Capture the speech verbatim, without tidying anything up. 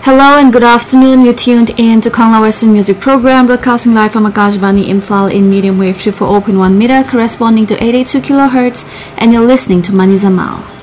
Hello and good afternoon. You tuned in to Kangla Western Music Program, broadcasting live from Akashvani Imphal in medium wave three four zero point one meter, corresponding to eight eighty-two kilohertz, and you're listening to Mani Zamal.